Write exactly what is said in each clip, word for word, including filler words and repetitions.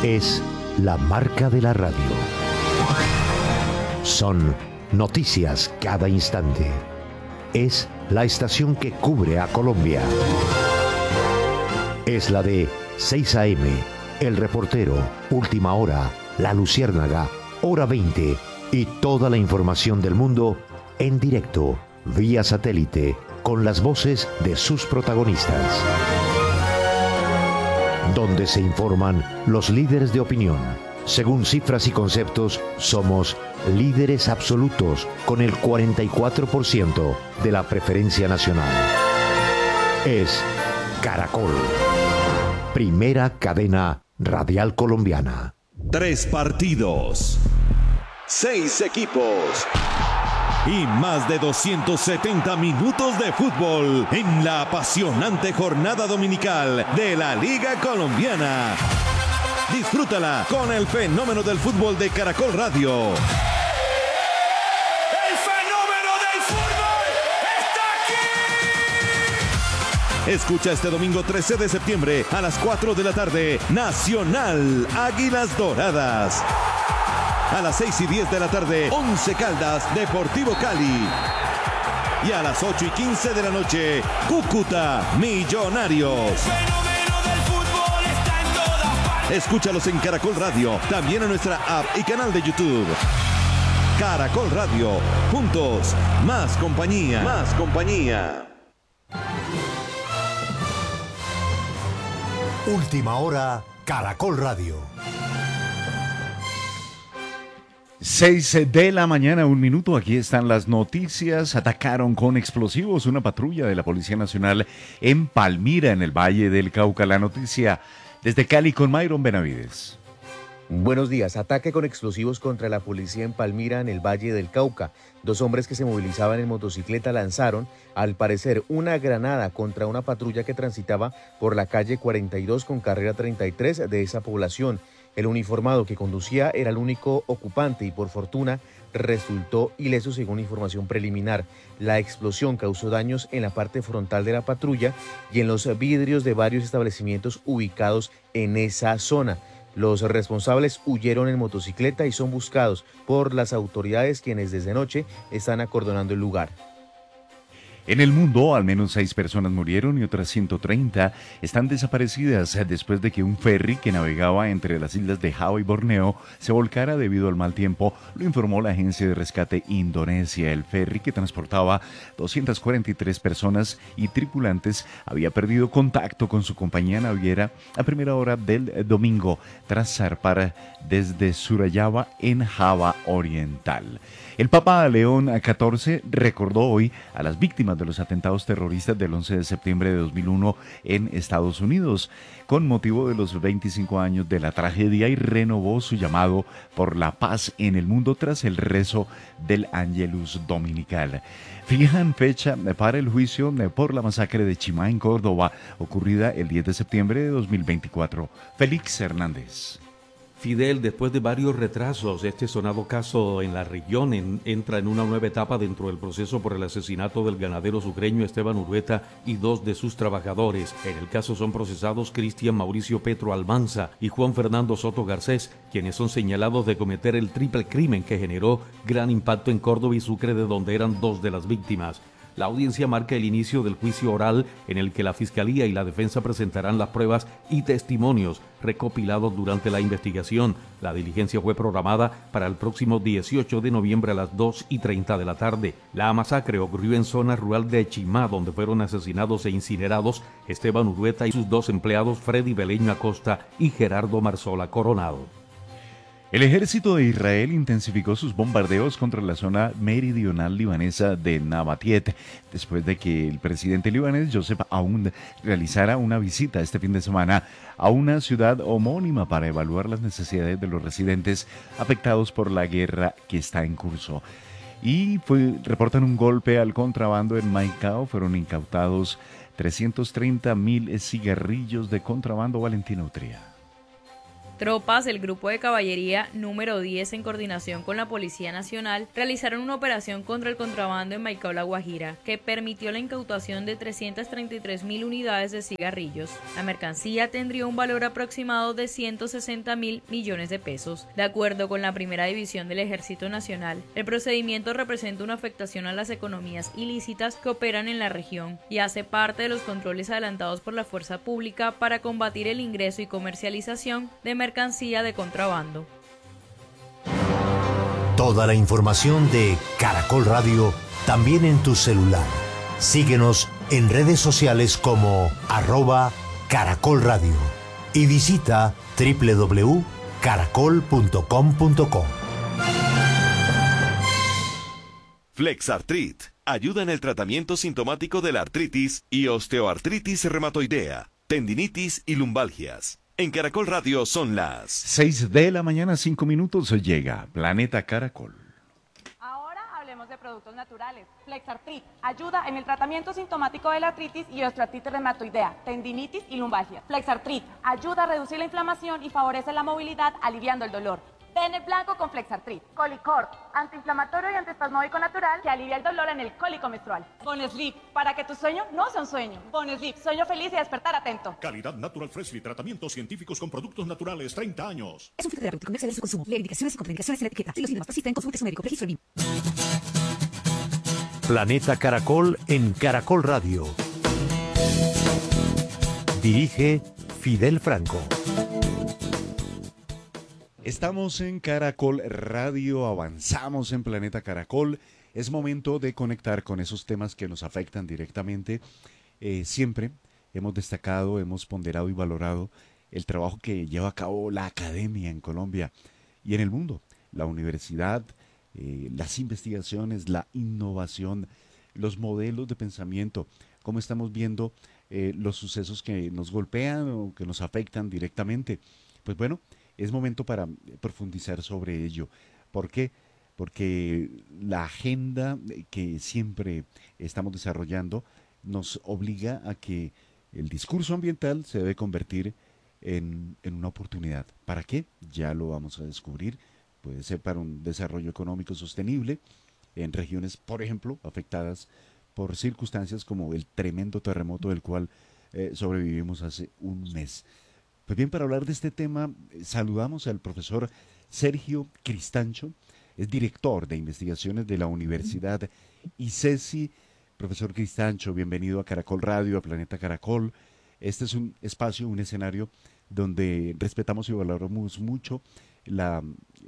Es la marca de la radio. Son noticias cada instante. Es la estación que cubre a Colombia. Es la de seis a eme, El Reportero, Última Hora, La Luciérnaga, Hora veinte y toda la información del mundo en directo, vía satélite, con las voces de sus protagonistas. Donde se informan los líderes de opinión. Según cifras y conceptos, somos líderes absolutos con el cuarenta y cuatro por ciento de la preferencia nacional. Es Caracol, primera cadena radial colombiana. Tres partidos, seis equipos y más de doscientos setenta minutos de fútbol en la apasionante jornada dominical de la Liga Colombiana. Disfrútala con el fenómeno del fútbol de Caracol Radio. ¡El fenómeno del fútbol está aquí! Escucha este domingo trece de septiembre a las cuatro de la tarde, Nacional Águilas Doradas. A las seis y diez de la tarde, Once Caldas, Deportivo Cali. Y a las ocho y quince de la noche, Cúcuta, Millonarios. El fenómeno del fútbol está en todas partes. Escúchalos en Caracol Radio, también en nuestra app y canal de YouTube. Caracol Radio, juntos, más compañía, más compañía. Última Hora, Caracol Radio. Seis de la mañana, un minuto, aquí están las noticias. Atacaron con explosivos una patrulla de la Policía Nacional en Palmira, en el Valle del Cauca. La noticia desde Cali con Myron Benavides. Buenos días. Ataque con explosivos contra la policía en Palmira, en el Valle del Cauca. Dos hombres que se movilizaban en motocicleta lanzaron, al parecer, una granada contra una patrulla que transitaba por la calle cuarenta y dos con carrera treinta y tres de esa población. El uniformado que conducía era el único ocupante y por fortuna resultó ileso según información preliminar. La explosión causó daños en la parte frontal de la patrulla y en los vidrios de varios establecimientos ubicados en esa zona. Los responsables huyeron en motocicleta y son buscados por las autoridades, quienes desde noche están acordonando el lugar. En el mundo, al menos seis personas murieron y otras ciento treinta están desaparecidas después de que un ferry que navegaba entre las islas de Java y Borneo se volcara debido al mal tiempo, lo informó la agencia de rescate Indonesia. El ferry, que transportaba doscientas cuarenta y tres personas y tripulantes, había perdido contacto con su compañía naviera a primera hora del domingo tras zarpar desde Surayava en Java Oriental. El Papa León catorce recordó hoy a las víctimas de los atentados terroristas del once de septiembre de dos mil uno en Estados Unidos, con motivo de los veinticinco años de la tragedia, y renovó su llamado por la paz en el mundo tras el rezo del Ángelus Dominical. Fijan fecha para el juicio por la masacre de Chimá en Córdoba, ocurrida el diez de septiembre de dos mil veinticuatro. Félix Hernández. Fidel, después de varios retrasos, este sonado caso en la región en, entra en una nueva etapa dentro del proceso por el asesinato del ganadero sucreño Esteban Urueta y dos de sus trabajadores. En el caso son procesados Cristian Mauricio Petro Almanza y Juan Fernando Soto Garcés, quienes son señalados de cometer el triple crimen que generó gran impacto en Córdoba y Sucre, de donde eran dos de las víctimas. La audiencia marca el inicio del juicio oral, en el que la Fiscalía y la Defensa presentarán las pruebas y testimonios recopilados durante la investigación. La diligencia fue programada para el próximo dieciocho de noviembre a las dos y treinta de la tarde. La masacre ocurrió en zona rural de Chimá, donde fueron asesinados e incinerados Esteban Urueta y sus dos empleados, Freddy Beleño Acosta y Gerardo Marzola Coronado. El ejército de Israel intensificó sus bombardeos contra la zona meridional libanesa de Nabatiet, después de que el presidente libanés Joseph Aoun realizara una visita este fin de semana a una ciudad homónima para evaluar las necesidades de los residentes afectados por la guerra que está en curso. Y fue, reportan un golpe al contrabando en Maicao. Fueron incautados trescientos treinta mil cigarrillos de contrabando. Valentina Utría. Tropas del Grupo de Caballería número diez, en coordinación con la Policía Nacional, realizaron una operación contra el contrabando en Maicao, La Guajira, que permitió la incautación de trescientas treinta y tres mil unidades de cigarrillos. La mercancía tendría un valor aproximado de ciento sesenta mil millones de pesos. De acuerdo con la Primera División del Ejército Nacional, el procedimiento representa una afectación a las economías ilícitas que operan en la región y hace parte de los controles adelantados por la fuerza pública para combatir el ingreso y comercialización de mercancía de contrabando. Toda la información de Caracol Radio también en tu celular. Síguenos en redes sociales como arroba Caracol Radio y visita doble u doble u doble u punto caracol punto com punto co. Flexartrit ayuda en el tratamiento sintomático de la artritis y osteoartritis reumatoidea, tendinitis y lumbalgias. En Caracol Radio son las seis de la mañana, cinco minutos, llega Planeta Caracol. Ahora hablemos de productos naturales. Flexartrit ayuda en el tratamiento sintomático de la artritis y osteoartritis reumatoidea, tendinitis y lumbalgias. Flexartrit ayuda a reducir la inflamación y favorece la movilidad, aliviando el dolor. Ten el blanco con Flexartrit. Colicort, antiinflamatorio y antiespasmódico natural que alivia el dolor en el cólico menstrual. Bonesleep, para que tu sueño no sea un sueño. Bonesleep, sueño feliz y despertar atento. Calidad Natural Freshly, tratamientos científicos con productos naturales, treinta años. Es un fitoterapéutico, no excede su consumo. Leer indicaciones y contraindicaciones en la etiqueta. Si los síntomas persisten, consulte a su médico. Registro B I M. Planeta Caracol en Caracol Radio. Dirige Fidel Franco. Estamos en Caracol Radio, avanzamos en Planeta Caracol. Es momento de conectar con esos temas que nos afectan directamente. Eh, siempre hemos destacado, hemos ponderado y valorado el trabajo que lleva a cabo la academia en Colombia y en el mundo. La universidad, eh, las investigaciones, la innovación, los modelos de pensamiento, cómo estamos viendo eh, los sucesos que nos golpean o que nos afectan directamente. Pues bueno, es momento para profundizar sobre ello. ¿Por qué? Porque la agenda que siempre estamos desarrollando nos obliga a que el discurso ambiental se debe convertir en, en una oportunidad. ¿Para qué? Ya lo vamos a descubrir. Puede ser para un desarrollo económico sostenible en regiones, por ejemplo, afectadas por circunstancias como el tremendo terremoto del cual eh, sobrevivimos hace un mes. Pues bien, para hablar de este tema, saludamos al profesor Sergio Cristancho, es director de investigaciones de la Universidad ICESI. Profesor Cristancho, bienvenido a Caracol Radio, a Planeta Caracol. Este es un espacio, un escenario donde respetamos y valoramos mucho la,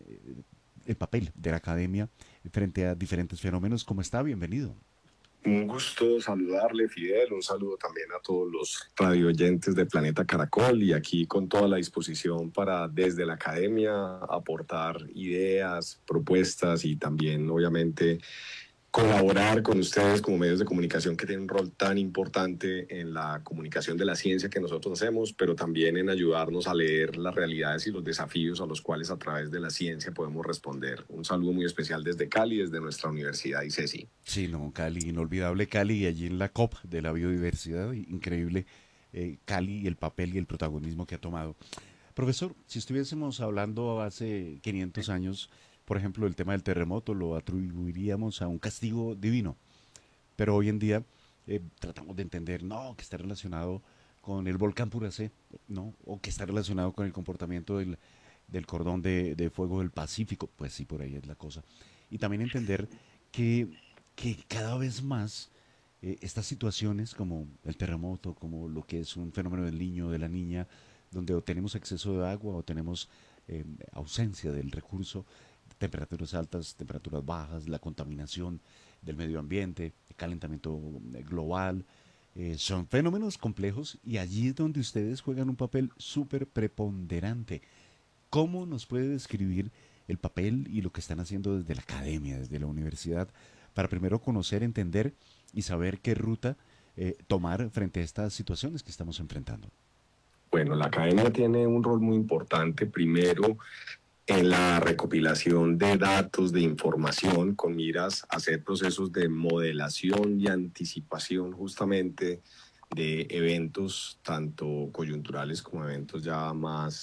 el papel de la academia frente a diferentes fenómenos. ¿Cómo está? Bienvenido. Un gusto saludarle, Fidel, un saludo también a todos los radioyentes de Planeta Caracol y aquí con toda la disposición para desde la academia aportar ideas, propuestas y también obviamente colaborar con ustedes como medios de comunicación que tienen un rol tan importante en la comunicación de la ciencia que nosotros hacemos, pero también en ayudarnos a leer las realidades y los desafíos a los cuales a través de la ciencia podemos responder. Un saludo muy especial desde Cali, desde nuestra Universidad ICESI. Sí, no, Cali, inolvidable Cali, y allí en la COP de la biodiversidad, increíble eh, Cali y el papel y el protagonismo que ha tomado. Profesor, si estuviésemos hablando hace quinientos años, por ejemplo, el tema del terremoto lo atribuiríamos a un castigo divino, pero hoy en día eh, tratamos de entender, no, que está relacionado con el volcán Puracé, no, o que está relacionado con el comportamiento del, del cordón de, de fuego del Pacífico, pues sí, por ahí es la cosa. Y también entender que, que cada vez más eh, estas situaciones como el terremoto, como lo que es un fenómeno del niño o de la niña, donde o tenemos exceso de agua o tenemos eh, ausencia del recurso, temperaturas altas, temperaturas bajas, la contaminación del medio ambiente, el calentamiento global, eh, son fenómenos complejos y allí es donde ustedes juegan un papel súper preponderante. ¿Cómo nos puede describir el papel y lo que están haciendo desde la academia, desde la universidad, para primero conocer, entender y saber qué ruta eh, tomar frente a estas situaciones que estamos enfrentando? Bueno, la academia tiene un rol muy importante, primero, en la recopilación de datos, de información, con miras a hacer procesos de modelación y anticipación justamente de eventos tanto coyunturales como eventos ya más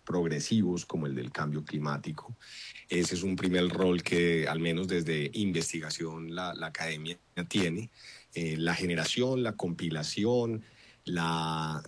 progresivos como el del cambio climático. Ese es un primer rol que, al menos desde investigación, la, la academia tiene. Eh, la generación, la compilación, la